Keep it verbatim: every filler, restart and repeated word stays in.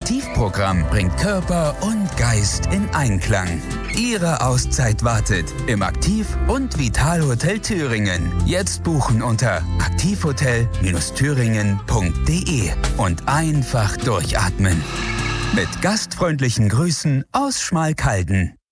Aktivprogramm bringt Körper und Geist in Einklang. Ihre Auszeit wartet im Aktiv- und Vitalhotel Thüringen. Jetzt buchen unter aktivhotel thüringen punkt de und einfach durchatmen. Mit gastfreundlichen Grüßen aus Schmalkalden.